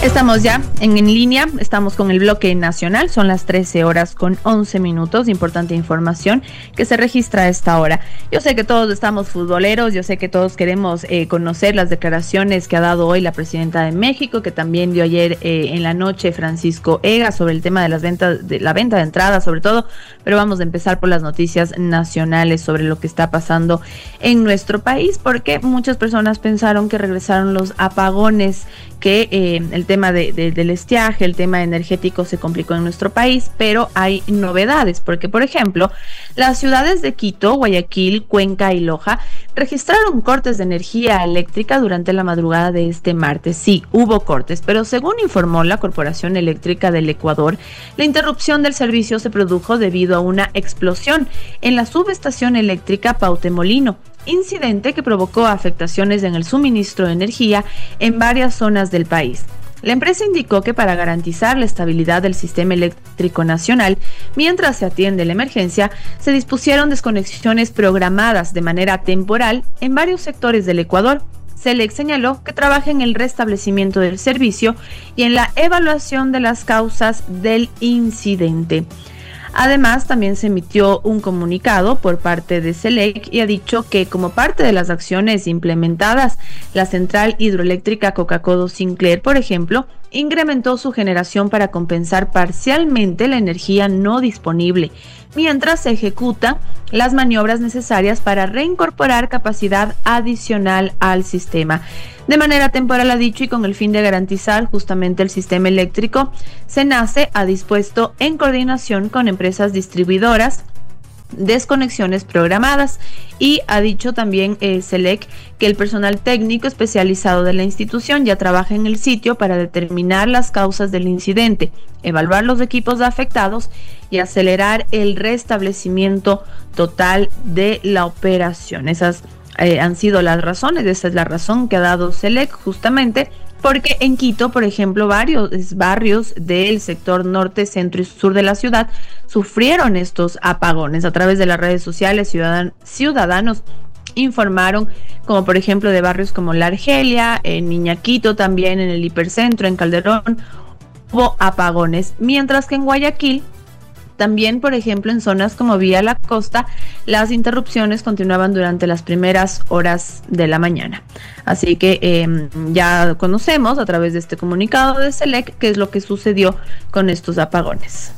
Estamos ya en línea, estamos con el bloque nacional, son las 13 horas con 11 minutos, importante información que se registra a esta hora. Yo sé que todos estamos futboleros, yo sé que todos queremos conocer las declaraciones que ha dado hoy la presidenta de México, que también dio ayer en la noche Francisco Egas sobre el tema de las ventas, de la venta de entradas sobre todo, pero vamos a empezar por las noticias nacionales sobre lo que está pasando en nuestro país, porque muchas personas pensaron que regresaron los apagones, que el tema del estiaje, el tema energético se complicó en nuestro país, pero hay novedades, porque por ejemplo, las ciudades de Quito, Guayaquil, Cuenca y Loja registraron cortes de energía eléctrica durante la madrugada de este martes. Sí, hubo cortes, pero según informó la Corporación Eléctrica del Ecuador, la interrupción del servicio se produjo debido a una explosión en la subestación eléctrica Pautemolino, incidente que provocó afectaciones en el suministro de energía en varias zonas del país. La empresa indicó que para garantizar la estabilidad del sistema eléctrico nacional, mientras se atiende la emergencia, se dispusieron desconexiones programadas de manera temporal en varios sectores del Ecuador. SELEC señaló que trabaja en el restablecimiento del servicio y en la evaluación de las causas del incidente. Además, también se emitió un comunicado por parte de SELEC y ha dicho que como parte de las acciones implementadas, la central hidroeléctrica Coca-Codo Sinclair, por ejemplo, incrementó su generación para compensar parcialmente la energía no disponible, mientras se ejecutan las maniobras necesarias para reincorporar capacidad adicional al sistema. De manera temporal, ha dicho, y con el fin de garantizar justamente el sistema eléctrico, SENACE ha dispuesto en coordinación con empresas distribuidoras desconexiones programadas, y ha dicho también SELEC que el personal técnico especializado de la institución ya trabaja en el sitio para determinar las causas del incidente, evaluar los equipos afectados y acelerar el restablecimiento total de la operación. Esas han sido las razones, esa es la razón que ha dado SELEC, justamente porque en Quito, por ejemplo, varios barrios del sector norte, centro y sur de la ciudad sufrieron estos apagones. A través de las redes sociales, ciudadanos informaron, como por ejemplo de barrios como La Argelia, en Niñaquito, también en el Hipercentro, en Calderón, hubo apagones, mientras que en Guayaquil, también, por ejemplo, en zonas como Vía La Costa, las interrupciones continuaban durante las primeras horas de la mañana. Así que ya conocemos a través de este comunicado de SELEC qué es lo que sucedió con estos apagones.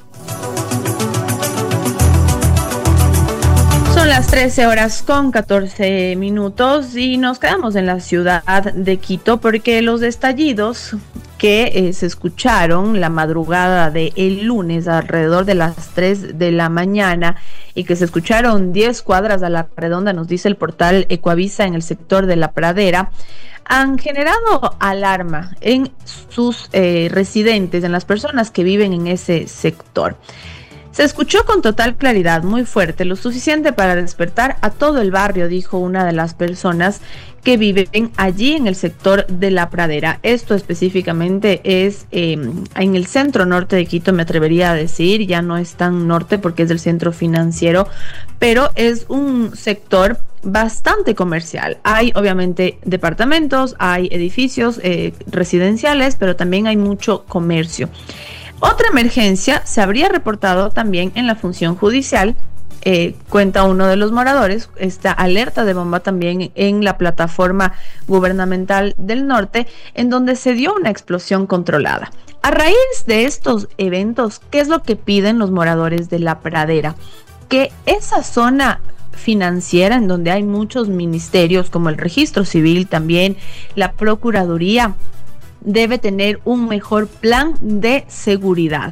Son las 13 horas con 14 minutos y nos quedamos en la ciudad de Quito porque los estallidos que se escucharon la madrugada del lunes alrededor de las 3 de la mañana y que se escucharon 10 cuadras a la redonda, nos dice el portal Ecuavisa, en el sector de La Pradera, han generado alarma en sus residentes, en las personas que viven en ese sector. Se escuchó con total claridad, muy fuerte, lo suficiente para despertar a todo el barrio, dijo una de las personas que viven allí en el sector de La Pradera. Esto específicamente es en el centro norte de Quito, me atrevería a decir, ya no es tan norte porque es del centro financiero, pero es un sector bastante comercial. Hay obviamente departamentos, hay edificios residenciales, pero también hay mucho comercio. Otra emergencia se habría reportado también en la función judicial, cuenta uno de los moradores, esta alerta de bomba también en la plataforma gubernamental del norte, en donde se dio una explosión controlada. A raíz de estos eventos, ¿qué es lo que piden los moradores de La Pradera? Que esa zona financiera, en donde hay muchos ministerios como el Registro Civil, también la Procuraduría, debe tener un mejor plan de seguridad.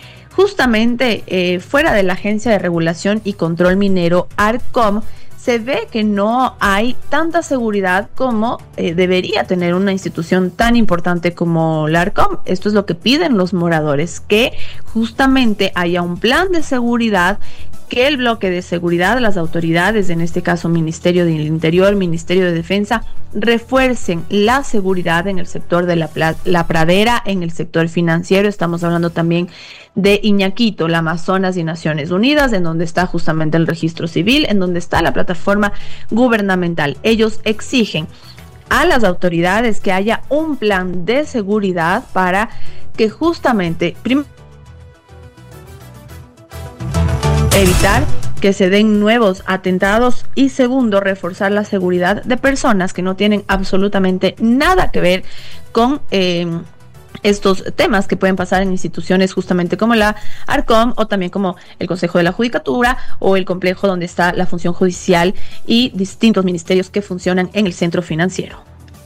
Justamente fuera de la Agencia de Regulación y Control Minero, ARCOM, se ve que no hay tanta seguridad como debería tener una institución tan importante como la ARCOM. Esto es lo que piden los moradores, que justamente haya un plan de seguridad, que el bloque de seguridad, las autoridades, en este caso Ministerio del Interior, Ministerio de Defensa, refuercen la seguridad en el sector de la Pradera, en el sector financiero. Estamos hablando también de Iñaquito, la Amazonas y Naciones Unidas, en donde está justamente el registro civil, en donde está la plataforma gubernamental. Ellos exigen a las autoridades que haya un plan de seguridad para que justamente evitar que se den nuevos atentados y segundo, reforzar la seguridad de personas que no tienen absolutamente nada que ver con estos temas que pueden pasar en instituciones justamente como la Arcom o también como el Consejo de la Judicatura o el complejo donde está la función judicial y distintos ministerios que funcionan en el centro financiero.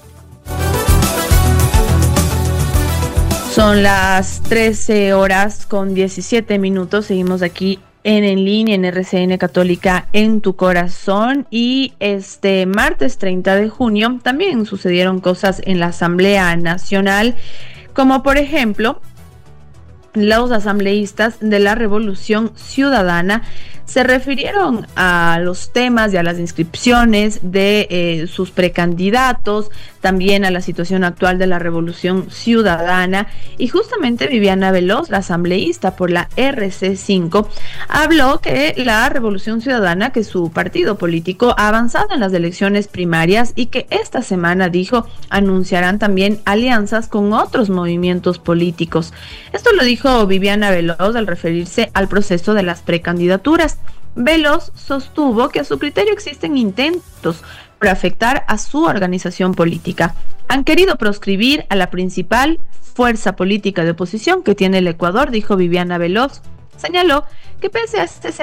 Son las 13:17. Seguimos aquí en línea en RCN Católica en tu corazón. Y este martes 30 de junio también sucedieron cosas en la Asamblea Nacional, como por ejemplo los asambleístas de la Revolución Ciudadana se refirieron a los temas y a las inscripciones de sus precandidatos, también a la situación actual de la Revolución Ciudadana, y justamente Viviana Veloz, la asambleísta por la RC5, habló que la Revolución Ciudadana, que su partido político ha avanzado en las elecciones primarias y que esta semana, dijo, anunciarán también alianzas con otros movimientos políticos. Esto lo dijo Viviana Veloz al referirse al proceso de las precandidaturas. Veloz sostuvo que a su criterio existen intentos por afectar a su organización política. Han querido proscribir a la principal fuerza política de oposición que tiene el Ecuador, dijo Viviana Veloz. Señaló que pese a este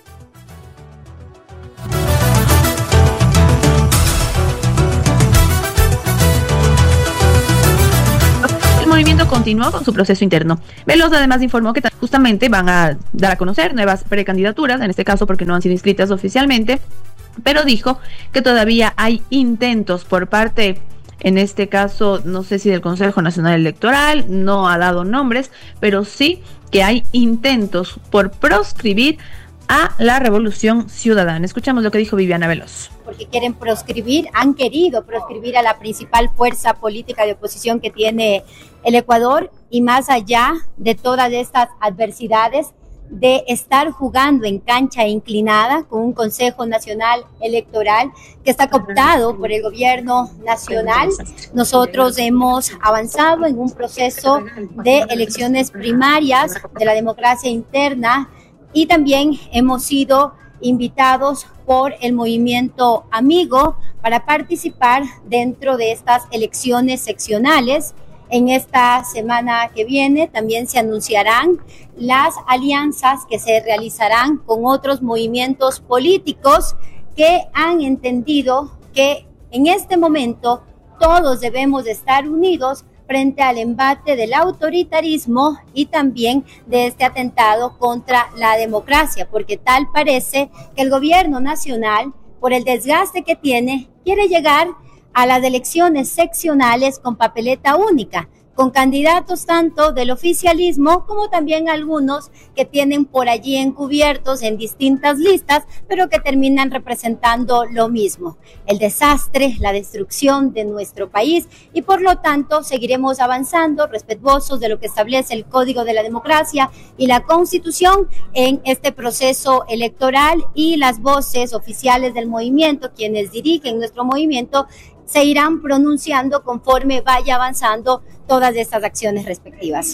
el movimiento continuó con su proceso interno. Veloz además informó que justamente van a dar a conocer nuevas precandidaturas, en este caso porque no han sido inscritas oficialmente, pero dijo que todavía hay intentos por parte, en este caso, no sé si del Consejo Nacional Electoral, no ha dado nombres, pero sí que hay intentos por proscribir a la Revolución Ciudadana. Escuchamos lo que dijo Viviana Veloz. Porque quieren proscribir, han querido proscribir a la principal fuerza política de oposición que tiene el Ecuador, y más allá de todas estas adversidades, de estar jugando en cancha inclinada con un Consejo Nacional Electoral que está cooptado por el gobierno nacional. Nosotros hemos avanzado en un proceso de elecciones primarias de la democracia interna y también hemos sido invitados por el movimiento Amigo para participar dentro de estas elecciones seccionales. En esta semana que viene también se anunciarán las alianzas que se realizarán con otros movimientos políticos que han entendido que en este momento todos debemos de estar unidos frente al embate del autoritarismo y también de este atentado contra la democracia, porque tal parece que el gobierno nacional, por el desgaste que tiene, quiere llegar a las elecciones seccionales con papeleta única, con candidatos tanto del oficialismo como también algunos que tienen por allí encubiertos en distintas listas, pero que terminan representando lo mismo, el desastre, la destrucción de nuestro país, y por lo tanto seguiremos avanzando respetuosos de lo que establece el Código de la Democracia y la Constitución en este proceso electoral, y las voces oficiales del movimiento, quienes dirigen nuestro movimiento, se irán pronunciando conforme vaya avanzando todas estas acciones respectivas.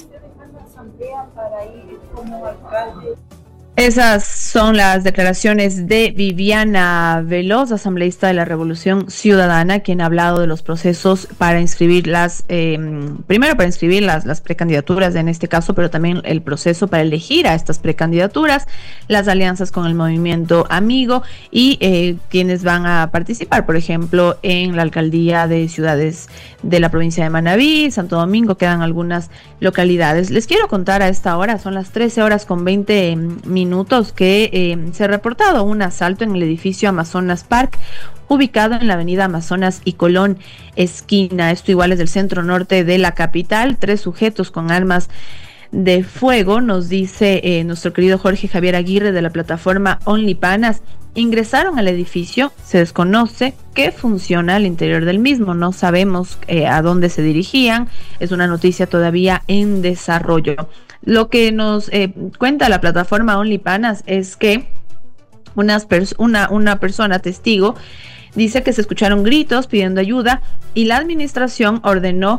Esas son las declaraciones de Viviana Veloz, asambleísta de la Revolución Ciudadana, quien ha hablado de los procesos para inscribir primero para inscribir las precandidaturas en este caso, pero también el proceso para elegir a estas precandidaturas, las alianzas con el movimiento Amigo y quienes van a participar, por ejemplo, en la alcaldía de ciudades de la provincia de Manabí, Santo Domingo, quedan algunas localidades. Les quiero contar a esta hora, son las 13:20 que se ha reportado un asalto en el edificio Amazonas Park, ubicado en la avenida Amazonas y Colón esquina. Esto igual es del centro norte de la capital. 3 sujetos con armas de fuego, nos dice nuestro querido Jorge Javier Aguirre de la plataforma Only Panas, ingresaron al edificio. Se desconoce qué funciona al interior del mismo, no sabemos a dónde se dirigían, es una noticia todavía en desarrollo. Lo que nos cuenta la plataforma Only Panas es que una persona testigo Dice que se escucharon gritos pidiendo ayuda y la administración ordenó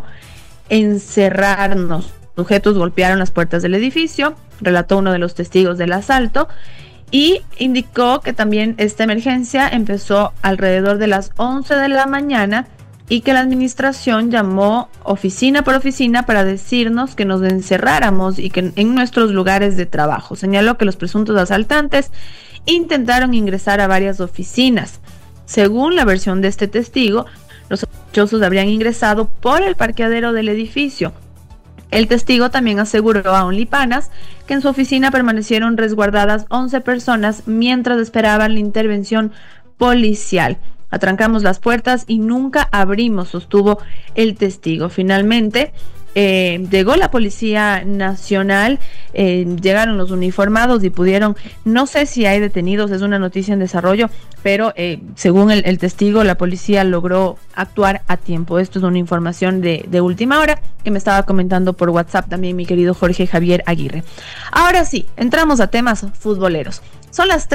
encerrarnos. Sujetos golpearon las puertas del edificio, relató uno de los testigos del asalto, y indicó que también esta emergencia empezó alrededor de las 11 de la mañana y que la administración llamó oficina por oficina para decirnos que nos encerráramos y que en nuestros lugares de trabajo. Señaló que los presuntos asaltantes intentaron ingresar a varias oficinas. Según la versión de este testigo, los sospechosos habrían ingresado por el parqueadero del edificio. El testigo también aseguró a OnlyPanas que en su oficina permanecieron resguardadas 11 personas mientras esperaban la intervención policial. Atrancamos las puertas y nunca abrimos, sostuvo el testigo. Finalmente llegó la Policía Nacional, llegaron los uniformados y pudieron, no sé si hay detenidos, es una noticia en desarrollo, pero según el testigo, la policía logró actuar a tiempo. Esto es una información de última hora que me estaba comentando por WhatsApp también mi querido Jorge Javier Aguirre. Ahora sí, entramos a temas futboleros. Son las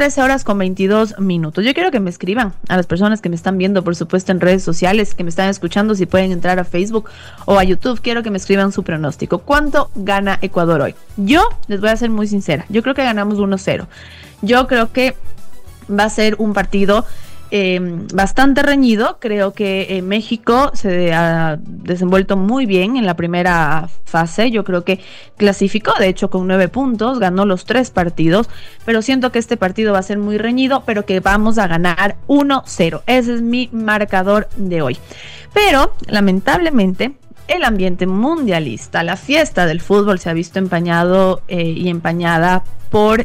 13:22. Yo quiero que me escriban a las personas que me están viendo, por supuesto, en redes sociales, que me están escuchando, si pueden entrar a Facebook o a YouTube. Quiero que me escriban su pronóstico. ¿Cuánto gana Ecuador hoy? Yo les voy a ser muy sincera. Yo creo que ganamos 1-0. Yo creo que va a ser un partido bastante reñido. Creo que México se ha desenvuelto muy bien en la primera fase. Yo creo que clasificó, de hecho, con 9 puntos, ganó los 3 partidos, pero siento que este partido va a ser muy reñido, pero que vamos a ganar 1-0. Ese es mi marcador de hoy. Pero, lamentablemente, el ambiente mundialista, la fiesta del fútbol se ha visto empañado y empañada por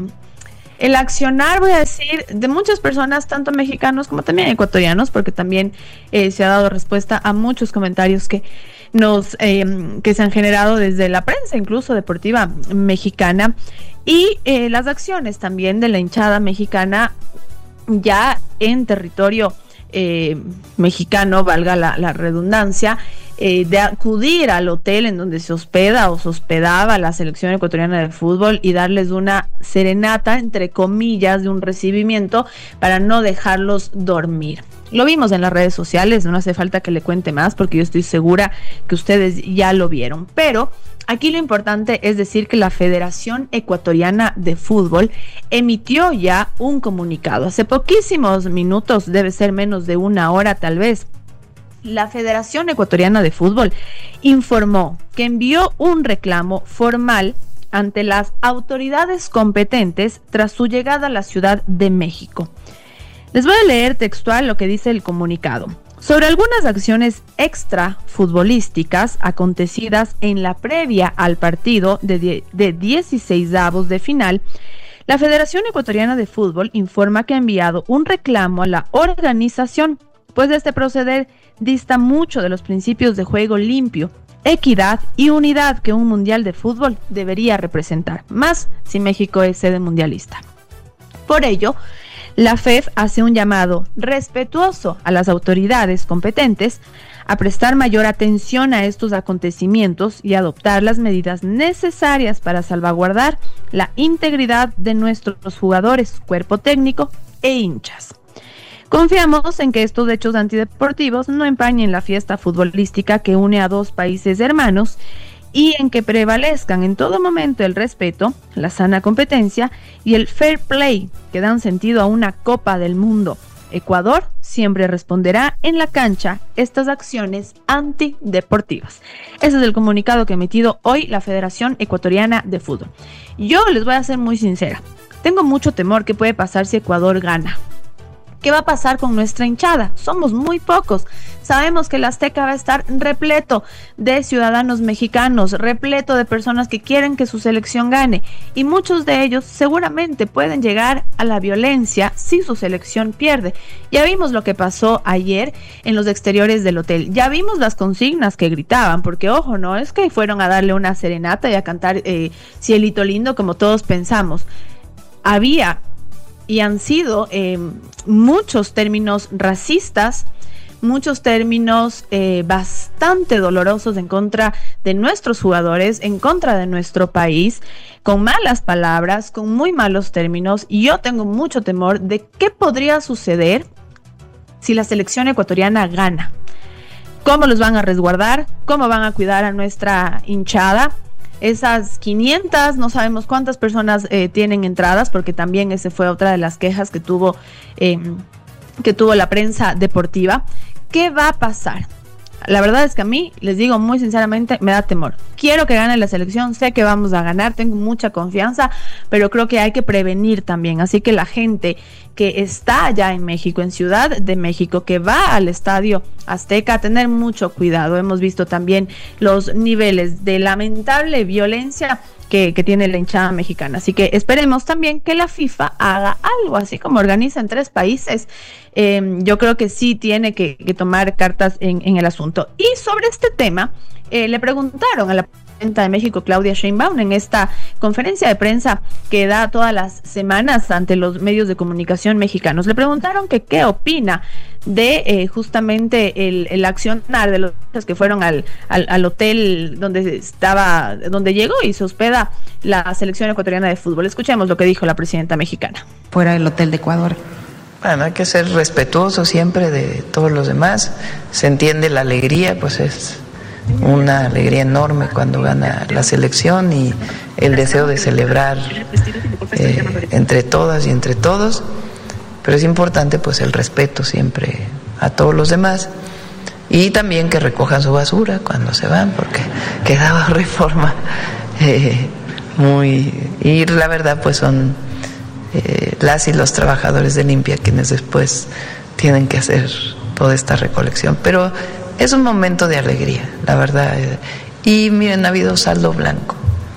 el accionar, voy a decir, de muchas personas, tanto mexicanos como también ecuatorianos, porque también se ha dado respuesta a muchos comentarios que se han generado desde la prensa, incluso deportiva mexicana, y las acciones también de la hinchada mexicana ya en territorio mexicano, valga la redundancia, de acudir al hotel en donde se hospeda o se hospedaba la selección ecuatoriana de fútbol y darles una serenata, entre comillas, de un recibimiento para no dejarlos dormir. Lo vimos en las redes sociales, no hace falta que le cuente más porque yo estoy segura que ustedes ya lo vieron, pero aquí lo importante es decir que la Federación Ecuatoriana de Fútbol emitió ya un comunicado. Hace poquísimos minutos, debe ser menos de una hora tal vez, la Federación Ecuatoriana de Fútbol informó que envió un reclamo formal ante las autoridades competentes tras su llegada a la Ciudad de México. Les voy a leer textual lo que dice el comunicado. Sobre algunas acciones extrafutbolísticas acontecidas en la previa al partido de 16avos de final, la Federación Ecuatoriana de Fútbol informa que ha enviado un reclamo a la organización, pues este proceder dista mucho de los principios de juego limpio, equidad y unidad que un mundial de fútbol debería representar, más si México es sede mundialista. Por ello, la FEF hace un llamado respetuoso a las autoridades competentes a prestar mayor atención a estos acontecimientos y adoptar las medidas necesarias para salvaguardar la integridad de nuestros jugadores, cuerpo técnico e hinchas. Confiamos en que estos hechos antideportivos no empañen la fiesta futbolística que une a dos países hermanos y en que prevalezcan en todo momento el respeto, la sana competencia y el fair play que dan sentido a una Copa del Mundo. Ecuador siempre responderá en la cancha estas acciones antideportivas. Ese es el comunicado que ha emitido hoy la Federación Ecuatoriana de Fútbol. Yo les voy a ser muy sincera, tengo mucho temor que puede pasar si Ecuador gana. ¿Qué va a pasar con nuestra hinchada? Somos muy pocos. Sabemos que el Azteca va a estar repleto de ciudadanos mexicanos, repleto de personas que quieren que su selección gane. Y muchos de ellos seguramente pueden llegar a la violencia si su selección pierde. Ya vimos lo que pasó ayer en los exteriores del hotel. Ya vimos las consignas que gritaban, porque ojo, no es que fueron a darle una serenata y a cantar Cielito Lindo como todos pensamos. Había y han sido muchos términos racistas, muchos términos bastante dolorosos en contra de nuestros jugadores, en contra de nuestro país, con malas palabras, con muy malos términos, y yo tengo mucho temor de qué podría suceder si la selección ecuatoriana gana. ¿Cómo los van a resguardar? ¿Cómo van a cuidar a nuestra hinchada? Esas 500, no sabemos cuántas personas tienen entradas, porque también esa fue otra de las quejas que tuvo la prensa deportiva. ¿Qué va a pasar? La verdad es que a mí, les digo muy sinceramente, me da temor. Quiero que gane la selección, sé que vamos a ganar, tengo mucha confianza, pero creo que hay que prevenir también. Así que la gente que está allá en México, en Ciudad de México, que va al Estadio Azteca, a tener mucho cuidado. Hemos visto también los niveles de lamentable violencia que tiene la hinchada mexicana. Así que esperemos también que la FIFA haga algo, así como organiza en 3 países. Yo creo que sí tiene que tomar cartas en el asunto. Y sobre este tema, le preguntaron a la presidenta de México, Claudia Sheinbaum, en esta conferencia de prensa que da todas las semanas ante los medios de comunicación mexicanos. Le preguntaron que qué opina de justamente el accionar de los que fueron al hotel donde llegó y se hospeda la selección ecuatoriana de fútbol. Escuchemos lo que dijo la presidenta mexicana. Fuera del hotel de Ecuador. Bueno, hay que ser respetuoso siempre de todos los demás. Se entiende la alegría, pues es una alegría enorme cuando gana la selección y el deseo de celebrar entre todas y entre todos, pero es importante pues el respeto siempre a todos los demás y también que recojan su basura cuando se van, porque quedaba Reforma y la verdad pues son las y los trabajadores de limpia quienes después tienen que hacer toda esta recolección, pero es un momento de alegría, la verdad. Y miren, ha habido saldo blanco.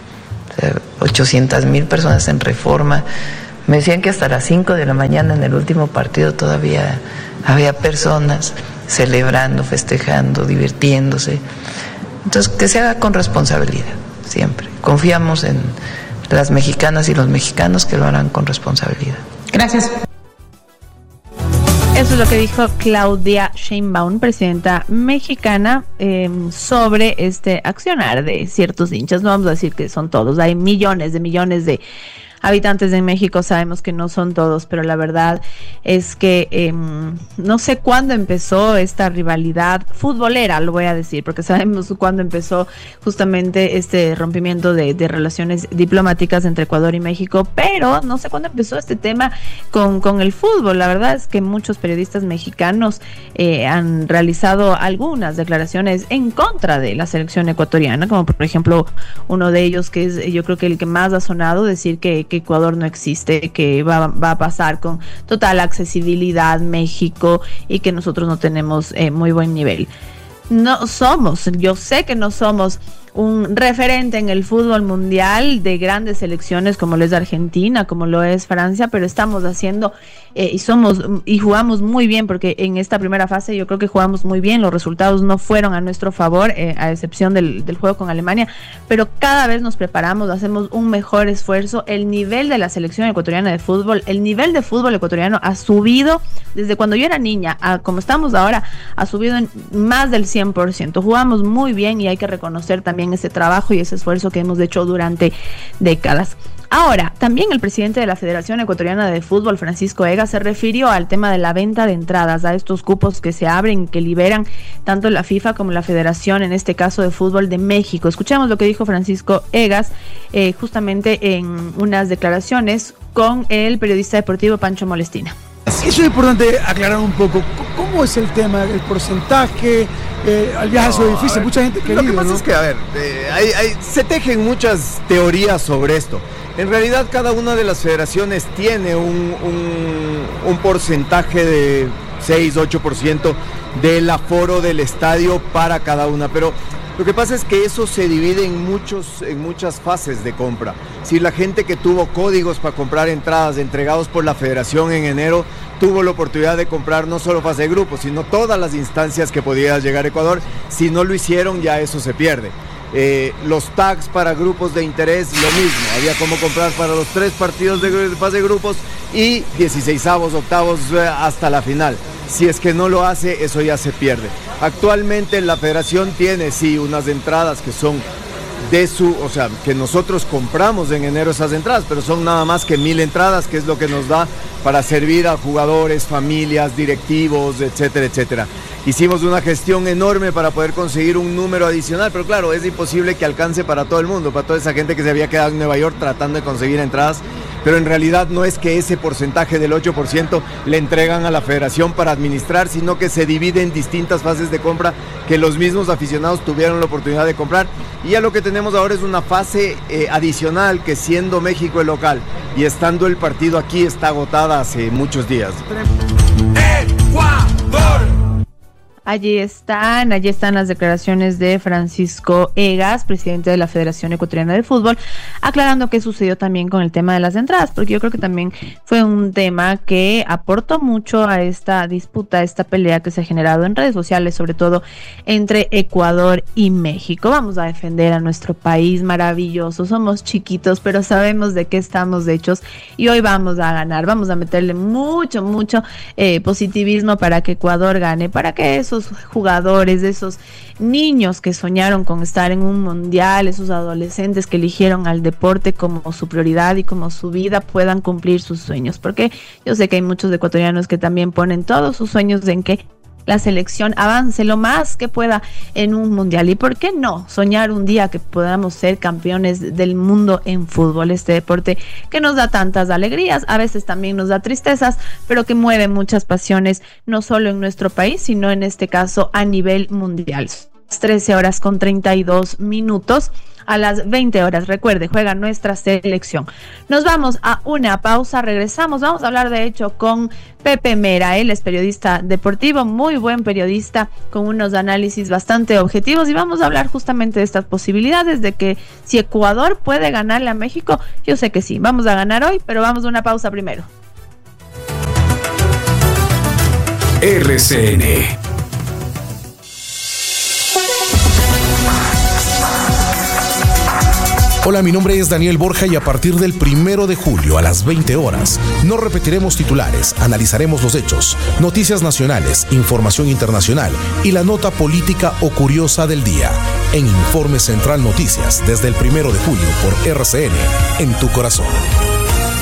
800,000 personas en Reforma. Me decían que hasta las 5 de la mañana en el último partido todavía había personas celebrando, festejando, divirtiéndose. Entonces, que se haga con responsabilidad, siempre. Confiamos en las mexicanas y los mexicanos que lo harán con responsabilidad. Gracias. Eso es lo que dijo Claudia Sheinbaum, presidenta mexicana, sobre este accionar de ciertos hinchas. No vamos a decir que son todos, hay millones de habitantes en México, sabemos que no son todos, pero la verdad es que no sé cuándo empezó esta rivalidad futbolera, lo voy a decir, porque sabemos cuándo empezó justamente este rompimiento de relaciones diplomáticas entre Ecuador y México, pero no sé cuándo empezó este tema con el fútbol. La verdad es que muchos periodistas mexicanos han realizado algunas declaraciones en contra de la selección ecuatoriana, como por ejemplo uno de ellos que es yo creo que el que más ha sonado, decir que Ecuador no existe, que va a pasar con total accesibilidad México y que nosotros no tenemos muy buen nivel. Yo sé que no somos un referente en el fútbol mundial de grandes selecciones como lo es Argentina, como lo es Francia, pero estamos haciendo y jugamos muy bien, porque en esta primera fase yo creo que jugamos muy bien, los resultados no fueron a nuestro favor, a excepción del juego con Alemania, pero cada vez nos preparamos, hacemos un mejor esfuerzo. El nivel de la selección ecuatoriana de fútbol, el nivel de fútbol ecuatoriano ha subido desde cuando yo era niña a como estamos ahora, ha subido en más del 100%. Jugamos muy bien y hay que reconocer también ese trabajo y ese esfuerzo que hemos hecho durante décadas. Ahora, también el presidente de la Federación Ecuatoriana de Fútbol, Francisco Egas, se refirió al tema de la venta de entradas, a estos cupos que se abren, que liberan tanto la FIFA como la Federación, en este caso de Fútbol de México. Escuchemos lo que dijo Francisco Egas justamente en unas declaraciones con el periodista deportivo Pancho Molestina. Eso es importante aclarar un poco. ¿Cómo es el tema, el porcentaje? El viaje ha sido difícil, mucha gente querido. Lo que pasa es que, se tejen muchas teorías sobre esto. En realidad, cada una de las federaciones tiene un porcentaje de 6-8% del aforo del estadio para cada una, pero lo que pasa es que eso se divide en muchas fases de compra. Si la gente que tuvo códigos para comprar entradas entregados por la federación en enero tuvo la oportunidad de comprar no solo fase de grupos, sino todas las instancias que podía llegar a Ecuador, si no lo hicieron ya eso se pierde. Los tags para grupos de interés, lo mismo, había como comprar para los 3 partidos de fase de grupos y 16avos, octavos hasta la final. Si es que no lo hace, eso ya se pierde. Actualmente la federación tiene sí unas entradas que son o sea, que nosotros compramos en enero esas entradas, pero son nada más que 1,000 entradas, que es lo que nos da para servir a jugadores, familias, directivos, etcétera, etcétera. Hicimos una gestión enorme para poder conseguir un número adicional, pero claro, es imposible que alcance para todo el mundo, para toda esa gente que se había quedado en Nueva York tratando de conseguir entradas, pero en realidad no es que ese porcentaje del 8% le entregan a la federación para administrar, sino que se divide en distintas fases de compra que los mismos aficionados tuvieron la oportunidad de comprar. Y ya lo que tenemos ahora es una fase adicional, que siendo México el local y estando el partido aquí, está agotada hace muchos días. ¡Ecuador! Allí están las declaraciones de Francisco Egas, presidente de la Federación Ecuatoriana de Fútbol, aclarando qué sucedió también con el tema de las entradas, porque yo creo que también fue un tema que aportó mucho a esta disputa, a esta pelea que se ha generado en redes sociales, sobre todo entre Ecuador y México. Vamos a defender a nuestro país maravilloso, somos chiquitos, pero sabemos de qué estamos hechos y hoy vamos a ganar, vamos a meterle mucho positivismo para que Ecuador gane, para que esos jugadores, esos niños que soñaron con estar en un mundial, esos adolescentes que eligieron al deporte como su prioridad y como su vida, puedan cumplir sus sueños, porque yo sé que hay muchos ecuatorianos que también ponen todos sus sueños en que la selección avance lo más que pueda en un mundial. ¿Y por qué no soñar un día que podamos ser campeones del mundo en fútbol? Este deporte que nos da tantas alegrías, a veces también nos da tristezas, pero que mueve muchas pasiones, no solo en nuestro país, sino en este caso a nivel mundial. 13:32. A las 20 horas, recuerde, juega nuestra selección. Nos vamos a una pausa, regresamos, vamos a hablar de hecho con Pepe Mera. Él es periodista deportivo, muy buen periodista, con unos análisis bastante objetivos, y vamos a hablar justamente de estas posibilidades de que si Ecuador puede ganarle a México. Yo sé que sí, vamos a ganar hoy, pero vamos a una pausa primero. RCN. Hola, mi nombre es Daniel Borja y a partir del 1 de julio a las 20 horas no repetiremos titulares, analizaremos los hechos, noticias nacionales, información internacional y la nota política o curiosa del día en Informe Central Noticias desde el 1 de julio por RCN en tu corazón.